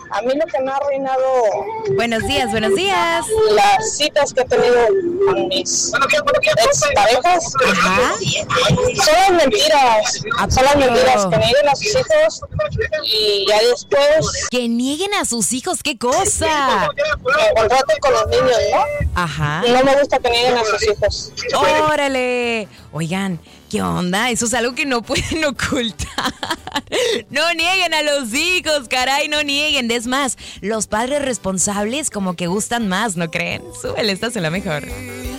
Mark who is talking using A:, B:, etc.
A: A mí lo que me ha arruinado...
B: Buenos días, buenos días.
A: Las citas que he tenido con mis exparejas.
B: Ajá.
A: Son las mentiras. Son las mentiras que nieguen a sus hijos y ya después
B: Que nieguen a sus hijos, ¿qué cosa?
A: me contraten con los niños, ¿no?
B: Ajá.
A: No me gusta que nieguen a sus hijos.
B: ¡Órale! Oigan, ¿qué onda? Eso es algo que no pueden ocultar. No nieguen a los hijos, caray, no nieguen. Es más, los padres responsables como que gustan más, ¿no creen? Súbele, estás en la mejor.